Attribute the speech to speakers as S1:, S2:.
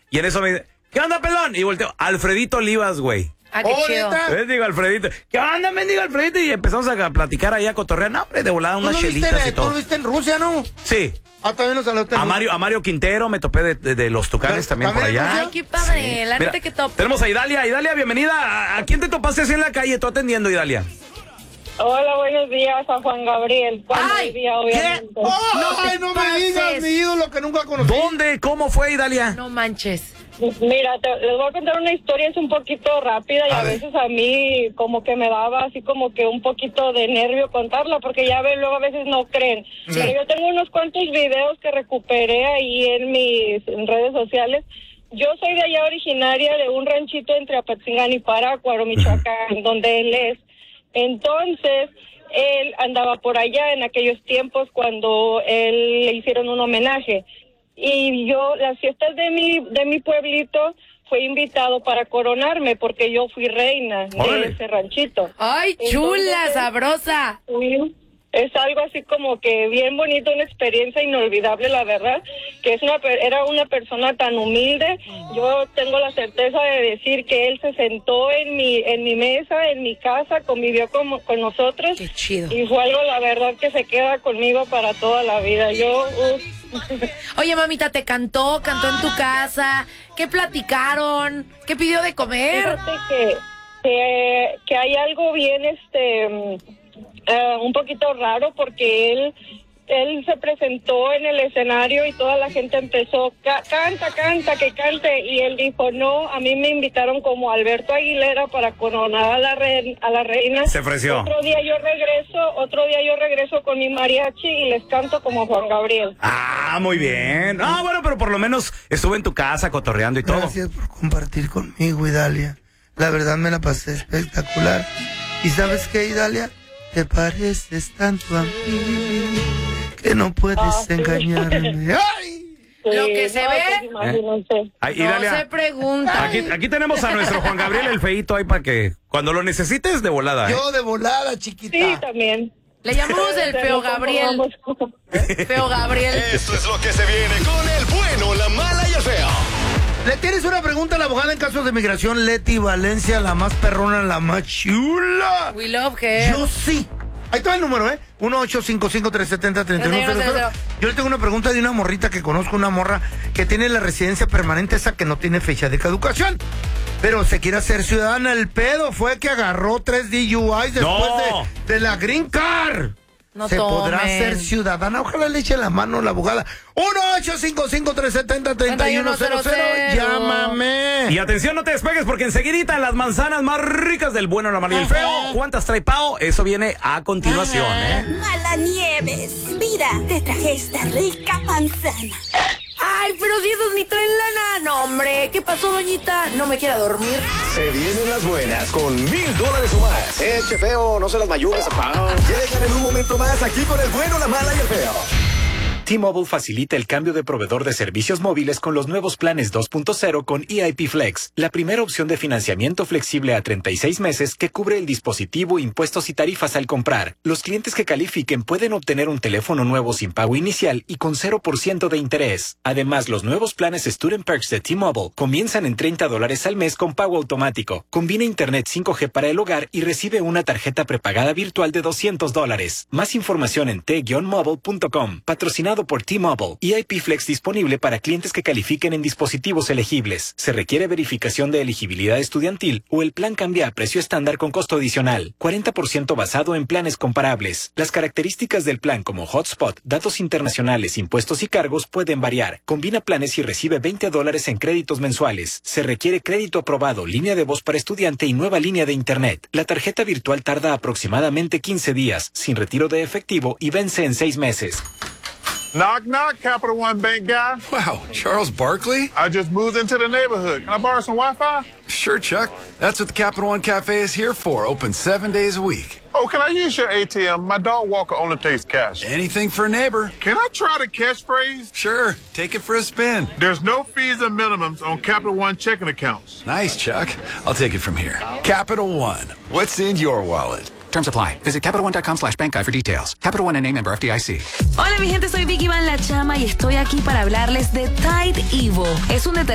S1: Y en eso me dice, ¿qué onda, pelón? Y volteo, Alfredito Olivas, güey.
S2: Ah, qué chido.
S1: Digo, Alfredito, ¿qué onda, mendigo Alfredito? Y empezamos a platicar ahí, a cotorrear. No, hombre, de volada unas chelitas y todo.
S3: ¿Tú lo viste en Rusia, no?
S1: Sí.
S3: También nos saludaste.
S1: A Mario Quintero me topé de los Tucanes también por allá.
S2: Ay, qué padre, la neta que top.
S1: Tenemos a Idalia. Idalia, bienvenida. ¿A quién te topaste así en la calle? Tú atendiendo, Idalia.
S4: Hola, buenos días a Juan Gabriel.
S2: Ay,
S4: día, obviamente.
S3: No me digas, mi ídolo que nunca conocí.
S1: ¿Dónde? ¿Cómo fue, Idalia?
S2: No manches.
S4: Mira, les voy a contar una historia, es un poquito rápida y a veces a mí como que me daba así como que un poquito de nervio contarla porque ya ven, luego a veces no creen.
S2: Sí.
S4: Pero yo tengo unos cuantos videos que recuperé ahí en mis redes sociales. Yo soy de allá originaria de un ranchito entre Apatzingán y Parácuaro, Michoacán, donde él es. Entonces, él andaba por allá en aquellos tiempos cuando él le hicieron un homenaje. Y yo, las fiestas de mi pueblito, fue invitado para coronarme porque yo fui reina de ese ranchito.
S2: Ay, chula, sabrosa.
S4: Es algo así como que bien bonito, una experiencia inolvidable, la verdad, que era una persona tan humilde. Yo tengo la certeza de decir que él se sentó en mi mesa, en mi casa, convivió con nosotros.
S2: Qué chido.
S4: Y fue algo, la verdad, que se queda conmigo para toda la vida.
S2: Oye, mamita, ¿te cantó en tu casa? ¿Qué platicaron? ¿Qué pidió de comer?
S4: Fíjate que hay algo bien, un poquito raro porque él se presentó en el escenario y toda la gente empezó, canta, que cante, y él dijo, no, a mí me invitaron como Alberto Aguilera para coronar a la reina.
S1: Se ofreció.
S4: Otro día yo regreso con mi mariachi y les canto como Juan Gabriel.
S1: Ah, muy bien. Ah, bueno, pero por lo menos estuve en tu casa cotorreando y todo.
S3: Gracias por compartir conmigo, Idalia. La verdad me la pasé espectacular. ¿Y sabes qué, Idalia? Te pareces tanto a mí que no puedes engañarme. ¡Ay!
S2: Lo que se ve,
S1: Idalia,
S2: no se pregunta.
S1: Aquí tenemos a nuestro Juan Gabriel, el feíto, ahí para que cuando lo necesites, de volada.
S3: Yo de volada, chiquita.
S4: Sí, también.
S2: Le llamamos el Feo Gabriel. Feo Gabriel.
S5: Esto es lo que se viene con el bueno, la mala y el feo.
S3: ¿Le tienes una pregunta a la abogada en casos de migración, Leti Valencia, la más perrona, la más chula?
S2: We love her.
S3: Yo sí. Ahí está el número, 1-855-370-3100. Yo le tengo una pregunta de una morrita que conozco, una morra que tiene la residencia permanente, esa que no tiene fecha de caducación. Pero se quiere hacer ciudadana. El pedo fue que agarró 3 DUIs después de la Green Card.
S2: No
S3: se
S2: tomen.
S3: podrá ser ciudadana. Ojalá le eche la mano a la abogada. 1-855-370-3100. Llámame.
S1: Y atención, no te despegues porque enseguidita las manzanas más ricas del bueno, la mala y el feo. ¿Cuántas trae Pao? Eso viene a continuación,
S6: Mala Nieves, mira, te traje esta rica manzana.
S2: Ay, pero si esos ni traen lana. No, hombre, ¿qué pasó, doñita? ¿No me quiera dormir?
S5: Se vienen las buenas con $1,000 o más. Che feo, no se las mayugues a Pau. Llegan en un momento más aquí con el bueno, la mala y el feo.
S7: T-Mobile facilita el cambio de proveedor de servicios móviles con los nuevos planes 2.0 con EIP Flex, la primera opción de financiamiento flexible a 36 meses que cubre el dispositivo, impuestos y tarifas al comprar. Los clientes que califiquen pueden obtener un teléfono nuevo sin pago inicial y con 0% de interés. Además, los nuevos planes Student Perks de T-Mobile comienzan en $30 al mes con pago automático. Combina Internet 5G para el hogar y recibe una tarjeta prepagada virtual de $200. Más información en t-mobile.com. Patrocinado por T-Mobile. EIP Flex disponible para clientes que califiquen en dispositivos elegibles. Se requiere verificación de elegibilidad estudiantil o el plan cambia a precio estándar con costo adicional. 40% basado en planes comparables. Las características del plan como hotspot, datos internacionales, impuestos y cargos pueden variar. Combina planes y recibe $20 en créditos mensuales. Se requiere crédito aprobado, línea de voz para estudiante y nueva línea de internet. La tarjeta virtual tarda aproximadamente 15 días, sin retiro de efectivo y vence en 6 meses.
S8: Knock, knock, Capital One Bank guy.
S9: Wow, Charles Barkley?
S8: I just moved into the neighborhood. Can I borrow some Wi-Fi?
S9: Sure, Chuck. That's what the Capital One Cafe is here for. Open 7 days a week.
S8: Oh, can I use your ATM? My dog walker only takes cash.
S9: Anything for a neighbor.
S8: Can I try the catchphrase?
S9: Sure, take it for a spin.
S8: There's no fees and minimums on Capital One checking accounts.
S9: Nice, Chuck. I'll take it from here. Capital One. What's in your wallet?
S10: Terms apply. Visit CapitalOne.com/bankguide for details. Capital One and a member FDIC.
S6: Hola, mi gente, soy Vicky Van La Chama y estoy aquí para hablarles de Tide Evo. Es un